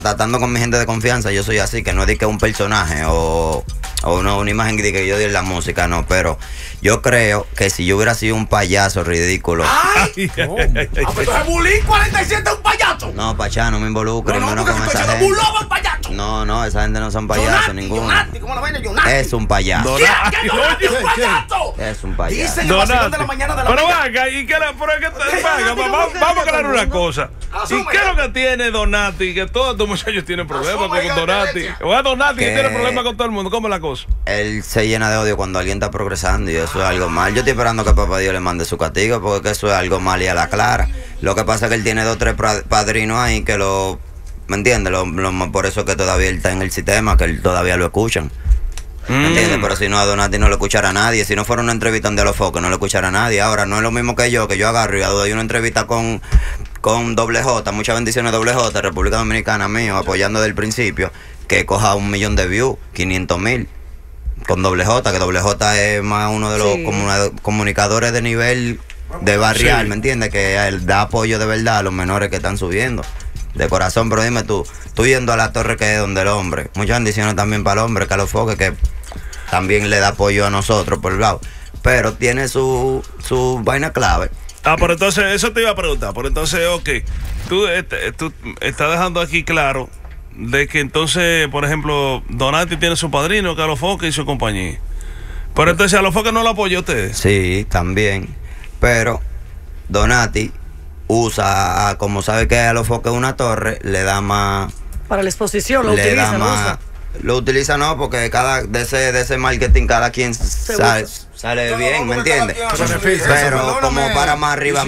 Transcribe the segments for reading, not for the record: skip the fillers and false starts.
tratando con mi gente de confianza, yo soy así, que no es de que un personaje o una imagen de que yo di en la música, no, pero yo creo que si yo hubiera sido un payaso ridículo. ¡Ay! Entonces Bulín 47 es un payaso. No, Pachá, no me involucre, No, con esa gente. Bulón es payaso. No, esa gente no son payasos, ninguno. ¿Cómo la vaina? Yonati. Es un payaso. ¿Qué es un payaso? Es un payaso. Dicen el vacilón de la mañana de la Pero mañana. venga, ¿y qué le vamos a aclarar una cosa? ¿Y qué es lo que tiene Donati? Que todos estos muchachos tienen problemas con Donati. O Donati que tiene problemas con todo el mundo. ¿Cómo es la cosa? Él se llena de odio cuando alguien está progresando y eso es algo mal. Yo estoy esperando que Papá Dios le mande su castigo porque eso es algo mal y a la clara. Lo que pasa es que él tiene 2 o 3 padrinos ahí que lo... ¿Me entiendes? Por eso que todavía él está en el sistema, que él todavía lo escuchan. ¿Me entiendes? Pero si no, a Donati no lo escuchará nadie. Si no fuera una entrevista de los focos, no lo escuchará nadie. Ahora, no es lo mismo que yo agarro y doy una entrevista con Doble J, muchas bendiciones Doble J, República Dominicana mío, apoyando desde el principio, que coja 1 millón de views, 500,000. Con Doble J, que Doble J es más uno de los comunicadores de nivel de barrial, ¿me entiendes? Que él da apoyo de verdad a los menores que están subiendo. De corazón, pero dime tú yendo a la torre que es donde el hombre, muchas bendiciones también para el hombre, que a los foques, que también le da apoyo a nosotros por el lado, pero tiene su vaina clave. Pero entonces, eso te iba a preguntar, pero entonces, ok, tú estás dejando aquí claro de que entonces, por ejemplo, Donati tiene su padrino, que a los foques y su compañía, pero entonces a los foques no lo apoyó a ustedes. Sí, también, pero Donati usa, como sabe que a los foques una torre, le da más... Para la exposición, lo le utiliza, da más, lo utiliza no, porque de ese marketing cada quien sale bien, ¿me entiendes? Pero como para más arriba,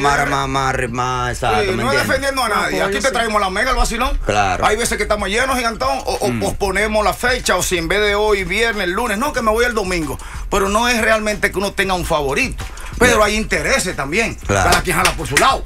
más exacto, ¿me no es defendiendo a nadie. Aquí te traemos la Mega, el vacilón. Claro. Hay veces que estamos llenos, gigantón, o posponemos la fecha, o si en vez de hoy, viernes, lunes, no, que me voy el domingo. Pero no es realmente que uno tenga un favorito. Pero hay intereses también. Claro. Cada quien jala por su lado.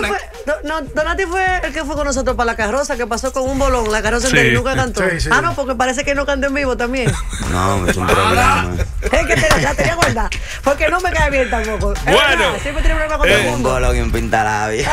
Donati fue el que fue con nosotros para la carroza, que pasó con un bolón, la carroza entera y nunca cantó. Sí. No, porque parece que no cantó en vivo también. No, es un problema. Es que la tenía guardada. Porque no me cae bien tampoco. Bueno, siempre tiene problema con todo el Un mundo. bolón y un pintalabia.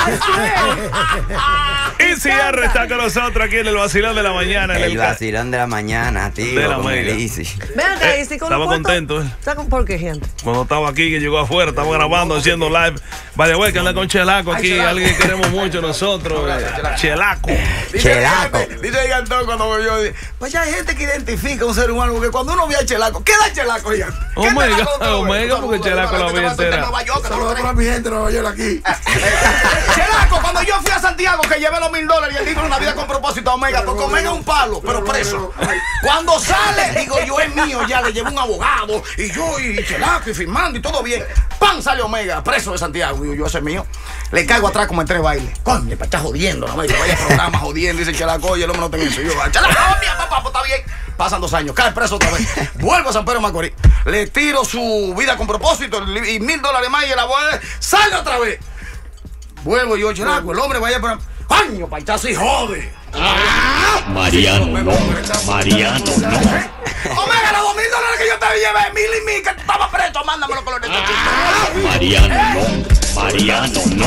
Easy R está con nosotros aquí en el vacilón de la mañana. El vacilón de la mañana, tío. De la con Mega. el Easy. Vean acá, Easy, con estaba los cuantos- contento, ¿Por qué, gente? Cuando estaba aquí, que llegó afuera, estamos grabando, haciendo live. Vaya, güey, que anda con Chelaco aquí, alguien que queremos mucho nosotros. Chelaco. Chelaco. Dice Gigantón cuando yo pues ya hay gente que identifica a un ser humano, porque cuando uno ve a Chelaco, ¿qué da Chelaco, Gigantón? Omega, porque Chelaco la vida entera. Saludos para mi gente de Nueva York aquí. Chelaco, cuando yo fui a Santiago, que llevé los $1,000 y el libro Una Vida con Propósito a Omega, porque Omega es un palo, pero preso. Cuando sale, digo yo, es mío, ya le llevo un abogado, y yo, y Chelaco, y firmando, y todo bien. ¡Pam! Sale Omega, preso de Santiago. Digo yo, ese es mío. Le caigo atrás como en 3 bailes. Coño, para estar jodiendo, no vaya programa jodiendo, dice Chelaco, oye, el hombre no tenga eso. Y yo, Chelaco, mía, papá, pues está bien. Pasan 2 años, cae preso otra vez. Vuelvo a San Pedro de Macorís. Le tiro su vida con propósito y $1,000 más y el abogado sale otra vez. Vuelvo yo, Chelaco, el hombre vaya para... ¡Coño, paichazo y jode! Mariano, no. Mariano, no. Omega, los $2,000 que yo te llevé, 1,000 y 1,000, que tú estabas preso, mándamelo con los de Mariano, no. Mariano, no.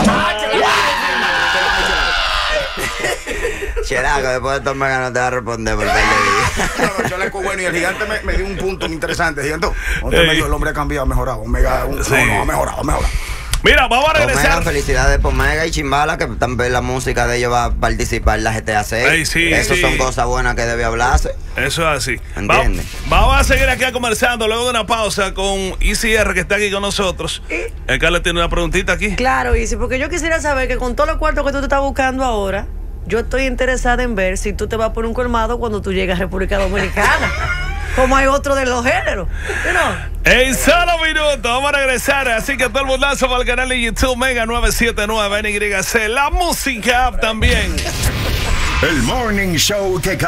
Chelaco, después de esto Omega no te va a responder por tal de vida. Chelaco, bueno, y el gigante me dio un punto interesante, gigante. El hombre ha cambiado, ha mejorado. Omega, ha mejorado. Mira, vamos a regresar. Omega, felicidades por Omega y Chimbala, que también la música de ellos va a participar en la GTA 6. Ay, sí, Esas son cosas buenas que debe hablarse. Eso es así. ¿Entiendes? Vamos a seguir aquí conversando luego de una pausa con Easy R, que está aquí con nosotros. El Carlos tiene una preguntita aquí. Claro, Easy, porque yo quisiera saber que con todos los cuartos que tú te estás buscando ahora, yo estoy interesada en ver si tú te vas por un colmado cuando tú llegas a República Dominicana. Como hay otro de los géneros. En solo minutos vamos a regresar. Así que todo el mundazo para el canal de YouTube Mega 979 NYC. La música app también. El Morning Show que